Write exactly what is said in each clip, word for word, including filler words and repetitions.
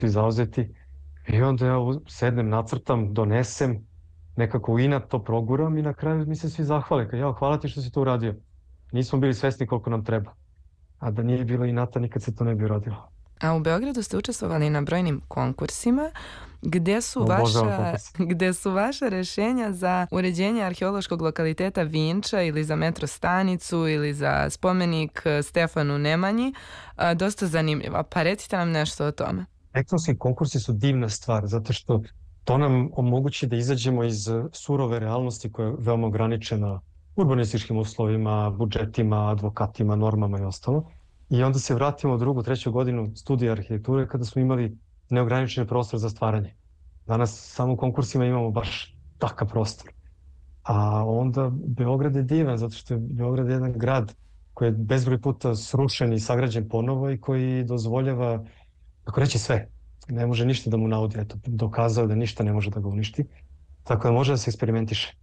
svi zauzeti. I onda ja uz- sednem, nacrtam, donesem, nekako u inat to proguram i na kraju mi se svi zahvale. Kao, ja, hvala ti što si to uradio. Nismo bili svesni koliko nam treba. A da nije bilo inata, nikad se to ne bi uradilo. A u Beogradu ste učestvovali na brojnim konkursima. Gde su Obožavam vaša, konkurs. gde su vaša rešenja za uređenje arheološkog lokaliteta Vinča ili za metro stanicu ili za spomenik eh, Stefanu Nemanji a, dosta zanimljiva? Pa recite nam nešto o tome. Elektronski konkursi su divna stvar, zato što to nam omogući da izađemo iz eh, surove realnosti koja je veoma ograničena urbanističkim uslovima, budžetima, advokatima, normama i ostalo. I onda se vratimo u drugu, treću godinu studija arhitekture kada smo imali neograničen prostor za stvaranje. Danas samo u konkursima imamo baš takav prostor. A onda Beograd je divan, zato što je Beograd jedan grad koji je bezbroj puta srušen i sagrađen ponovo i koji dozvoljava, kako reći, sve. Ne može ništa da mu naudi. Eto, dokazao je da ništa ne može da ga uništi. Tako da može da se eksperimentiše.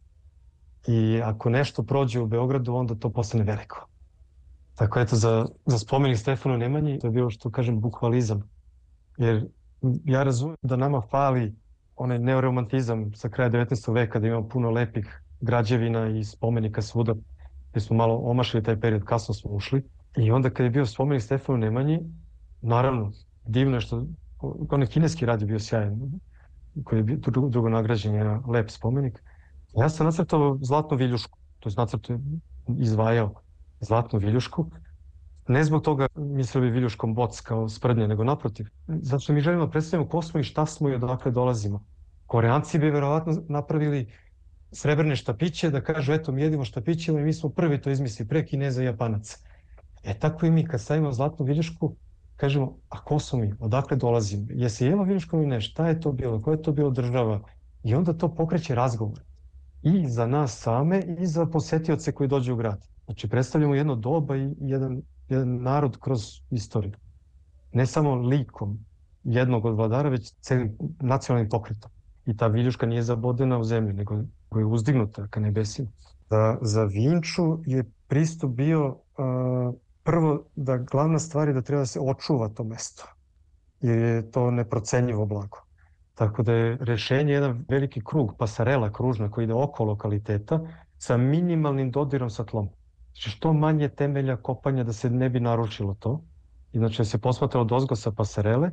I ako nešto prođe u Beogradu, onda to postane veliko. Tako eto, za, za spomenik Stefanu Nemanji, to je bilo što kažem bukvalizam. Jer ja razumem da nama fali onaj neoromantizam sa kraja devetnaestog veka, da imamo puno lepih građevina i spomenika svuda, gdje smo malo omašili taj period, kasno smo ušli. I onda kad je bio spomenik Stefanu Nemanji, naravno, divno je što onaj kineski rad je bio sjajan, koji je bio drugo, drugo nagrađen, jedan lep spomenik. Ja sam nacrtao zlatnu viljušku, to je nacrtao izdvajao zlatnu viljušku. Ne zbog toga mislili bi viljuškom boc kao sprdnje, nego naprotiv. Zato što mi želimo da predstavimo ko smo i šta smo i odakle dolazimo. Koreanci bi verovatno napravili srebrne štapiće da kažu eto mi jedimo štapićima i mi smo prvi to izmislili pre Kineza i Japanaca. E tako i mi kad stavimo zlatnu viljušku kažemo a ko smo mi, odakle dolazimo, je se jelo viljuškom ili ne, šta je to bilo, koja je to bilo država i onda to pokreće razgovor i za nas same i za posetioce koji dođu u grad. Znači predstavljamo jedno doba i jedan, jedan narod kroz istoriju. Ne samo likom jednog od vladara, već celim nacionalnim pokretom. I ta viljuška nije zabodena u zemlju, nego je uzdignuta ka nebesima. Za, za Vinču je pristup bio uh, prvo da glavna stvar je da treba da se očuva to mesto, jer je to neprocenjivo blago. Tako da je rešenje jedan veliki krug, pasarela kružna koji ide oko lokaliteta sa minimalnim dodirom sa tlom. Znači što manje temelja kopanja da se ne bi narušilo to. I znači da se posmatra od ozgo sa pasarele,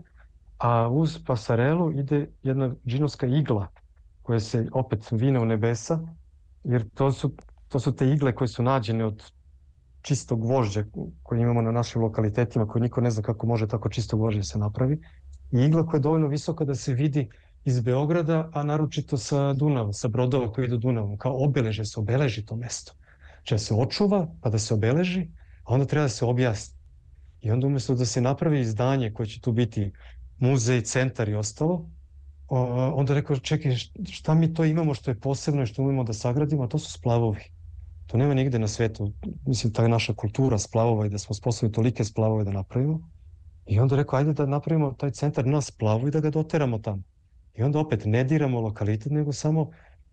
a uz pasarelu ide jedna džinovska igla koja se opet vine u nebesa, jer to su, to su te igle koje su nađene od čistog gvožđa koje imamo na našim lokalitetima, koje niko ne zna kako može tako čisto gvožđe se napravi. I igla koja je dovoljno visoka da se vidi iz Beograda, a naročito sa Dunava, sa brodova koji idu Dunavom, kao obeleže, se obeleži to mesto. Znači da se očuva, pa da se obeleži, a onda treba da se objasni. I onda umjesto da se napravi izdanje koje će tu biti muzej, centar i ostalo, onda rekao, čekaj, šta mi to imamo što je posebno i što umemo da sagradimo, a to su splavovi. To nema nigde na svetu. Mislim, ta je naša kultura splavova i da smo sposobni tolike splavove da napravimo. I onda rekao, ajde da napravimo taj centar na splavu i da ga doteramo tamo. I onda opet ne diramo lokalitet, nego samo,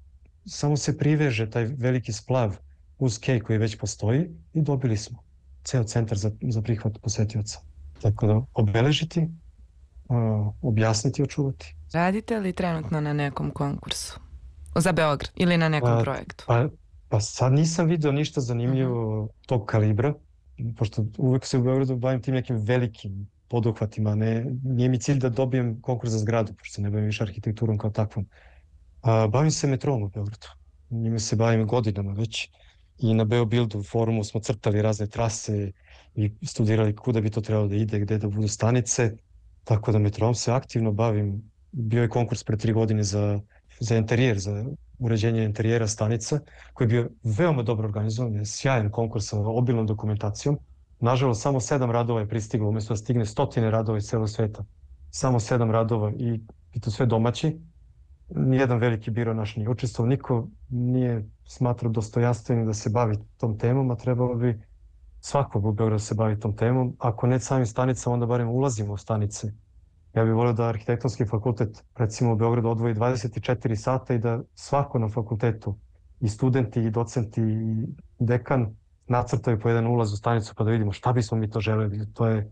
samo se priveže taj veliki splav uz kej koji već postoji i dobili smo ceo centar za, za prihvat posetioca. Tako da obeležiti, uh, objasniti i očuvati. Radite li trenutno na nekom konkursu? Za Beograd ili na nekom Pa, projektu? pa, pa sad nisam video ništa zanimljivo tog kalibra, pošto uvek se u Beogradu bavim tim nekim velikim poduhvatima. Ne, nije mi cilj da dobijem konkurs za zgradu, pošto se ne bavim više arhitekturom kao takvom. A, bavim se metrom u Beogradu. Njime se bavim godinama već. I na Beobildu forumu smo crtali razne trase i studirali kuda bi to trebalo da ide, gde da budu stanice. Tako da metrom se aktivno bavim. Bio je konkurs pre tri godine za, za interijer, za uređenje interijera stanica, koji je bio veoma dobro organizovan, sjajan konkurs sa obilnom dokumentacijom. Nažalost, samo sedam radova je pristiglo, umjesto da stigne stotine radova iz celog sveta. Samo sedam radova i, i to sve domaći. Nijedan veliki biro naš nije učestvovao, niko nije smatrao dostojanstvenim da se bavi tom temom, a trebalo bi svakog u Beogradu se bavi tom temom. Ako ne samim stanicama, onda barem ulazimo u stanice. Ja bih volio da arhitektonski fakultet, recimo u Beogradu, odvoji dvadeset četiri sata i da svako na fakultetu, i studenti, i docenti, i dekan, nacrtaju po jedan ulaz u stanicu pa da vidimo šta bismo mi to želeli. To je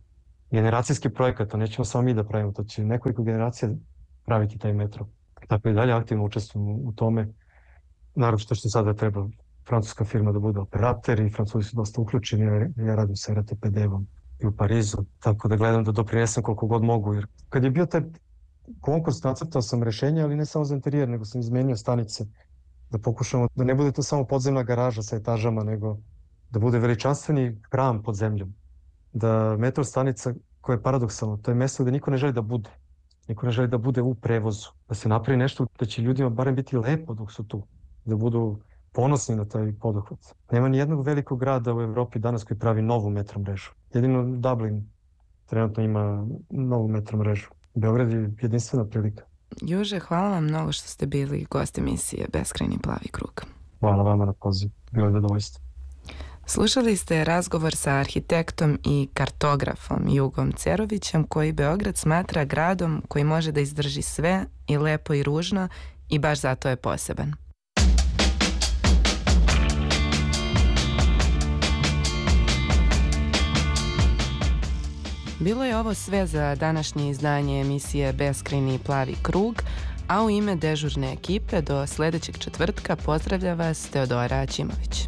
generacijski projekat, to nećemo samo mi da pravimo, to će nekoliko generacija praviti taj metro. Tako i dalje aktivno učestvujem u tome. Naravno što što sada treba francuska firma da bude operator i Francuzi su dosta uključeni, ja, ja radim sa R T P D-om i u Parizu, tako da gledam da doprinesem koliko god mogu. Jer kad je bio taj konkurs, nacrtao sam rešenje, ali ne samo za interijer, nego sam izmenio stanice, da pokušamo da ne bude to samo podzemna garaža sa etažama, nego da bude veličanstveni hram pod zemljom. Da metro stanica, koja je paradoksalno, to je mesto gde niko ne želi da bude. Niko ne želi da bude u prevozu. Da se napravi nešto da će ljudima barem biti lepo dok su tu. Da budu ponosni na taj poduhvat. Nema ni jednog velikog grada u Evropi danas koji pravi novu metro mrežu. Jedino Dublin trenutno ima novu metro mrežu. Beograd je jedinstvena prilika. Juže, hvala vam mnogo što ste bili gost emisije Beskrajni plavi krug. Hvala vama na poziv. Bilo je zadovoljstvo. Slušali ste razgovor sa arhitektom i kartografom Jugom Cerovićem, koji Beograd smatra gradom koji može da izdrži sve, i lepo i ružno, i baš zato je poseban. Bilo je ovo sve za današnje izdanje emisije Beskrajni plavi krug, a u ime dežurne ekipe do sledećeg četvrtka pozdravlja vas Teodora Ćimović.